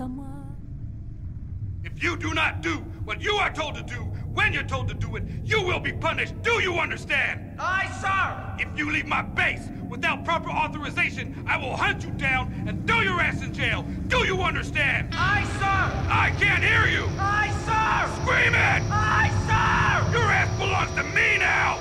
If you do not do what you are told to do, when you're told to do it, you will be punished. Do you understand? Aye, sir! If you leave my base without proper authorization, I will hunt you down and throw your ass in jail. Do you understand? Aye, sir! Aye,